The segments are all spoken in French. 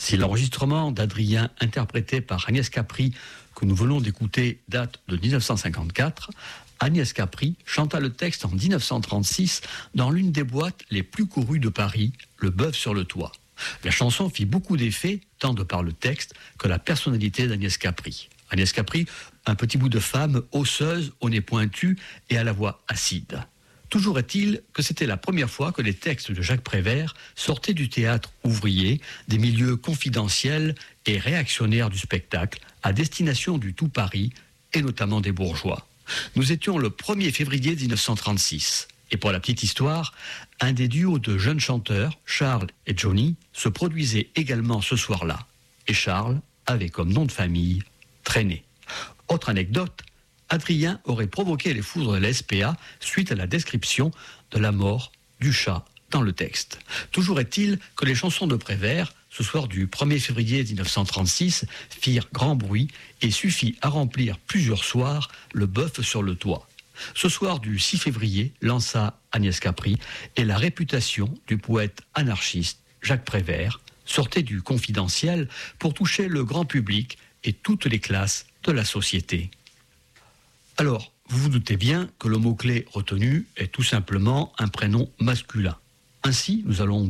Si l'enregistrement d'Adrien, interprété par Agnès Capri, que nous venons d'écouter, date de 1954, Agnès Capri chanta le texte en 1936 dans l'une des boîtes les plus courues de Paris, le Bœuf sur le toit. La chanson fit beaucoup d'effet, tant de par le texte que la personnalité d'Agnès Capri. Agnès Capri, un petit bout de femme osseuse, au nez pointu et à la voix acide. Toujours est-il que c'était la première fois que les textes de Jacques Prévert sortaient du théâtre ouvrier, des milieux confidentiels et réactionnaires du spectacle, à destination du tout Paris et notamment des bourgeois. Nous étions le 1er février 1936. Et pour la petite histoire, un des duos de jeunes chanteurs, Charles et Johnny, se produisait également ce soir-là. Et Charles avait comme nom de famille Traîné. Autre anecdote, Adrien aurait provoqué les foudres de la SPA suite à la description de la mort du chat dans le texte. Toujours est-il que les chansons de Prévert, ce soir du 1er février 1936, firent grand bruit et suffit à remplir plusieurs soirs le Bœuf sur le toit. Ce soir du 6 février lança Agnès Capri et la réputation du poète anarchiste Jacques Prévert sortait du confidentiel pour toucher le grand public et toutes les classes de la société. Alors, vous vous doutez bien que le mot-clé retenu est tout simplement un prénom masculin. Ainsi, nous allons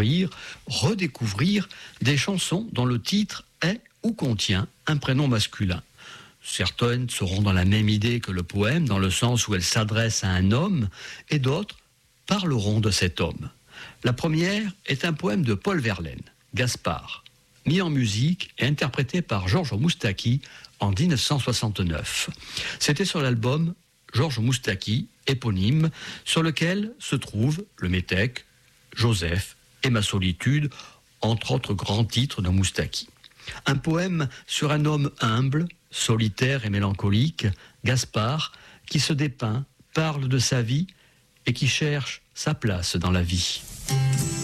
redécouvrir des chansons dont le titre est ou contient un prénom masculin. Certaines seront dans la même idée que le poème, dans le sens où elles s'adressent à un homme, et d'autres parleront de cet homme. La première est un poème de Paul Verlaine, Gaspard, mis en musique et interprété par Georges Moustaki en 1969. C'était sur l'album Georges Moustaki, éponyme, sur lequel se trouvent Le Métèque, Joseph et Ma solitude, entre autres grands titres de Moustaki. Un poème sur un homme humble, solitaire et mélancolique, Gaspard, qui se dépeint, parle de sa vie et qui cherche sa place dans la vie.